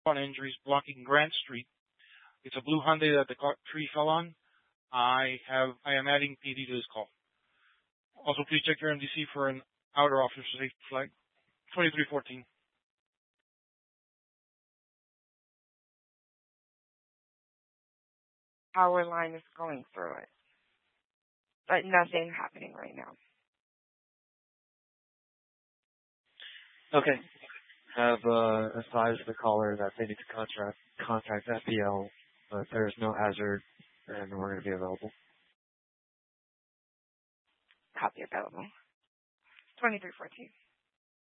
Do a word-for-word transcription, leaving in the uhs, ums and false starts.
on injuries blocking Grant Street. It's a blue Hyundai that the car- tree fell on. I have I am adding P D to this call. Also, please check your M D C for an outer officer safety flag. twenty-three fourteen. Power line is going through it, but nothing happening right now. Okay. Have uh, advised the caller that they need to contract, contact F B L, but there is no hazard, and we're going to be available. Copy available. twenty-three fourteen.